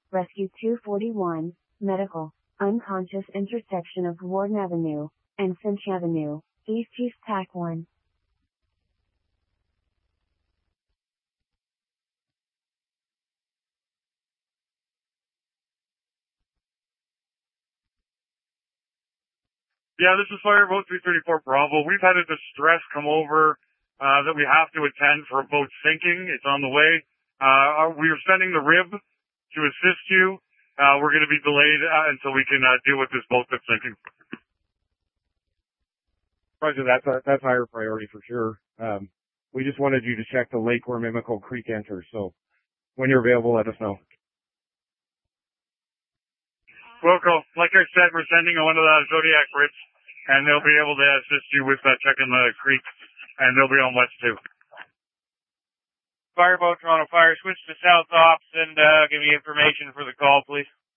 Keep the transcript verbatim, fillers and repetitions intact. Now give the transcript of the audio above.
Rescue two forty-one, medical, unconscious intersection of Warden Avenue and Finch Avenue, East Chief T A C one. Yeah, this is Fireboat three thirty-four Bravo. We've had a distress come over uh, that we have to attend for a boat sinking. It's on the way. Uh, we are sending the R I B to assist you. Uh, we're going to be delayed uh, until we can uh, deal with this boat that's sinking. Roger, that's a, that's higher priority for sure. Um, we just wanted you to check the lake where Mimico Creek enters. So when you're available, let us know. Wilco, like I said, we're sending one of the Zodiac Brits, and they'll be able to assist you with uh, checking the creek, and they'll be on West too. Fireboat Toronto Fire, switch to South Ops and uh, give me information for the call, please.